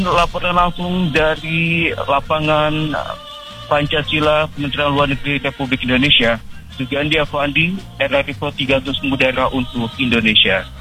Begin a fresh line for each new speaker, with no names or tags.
Laporan langsung dari lapangan Pancasila Kementerian Luar Negeri Republik Indonesia. Sugandi Afandi, RRI Pro 300 mengudara untuk Indonesia.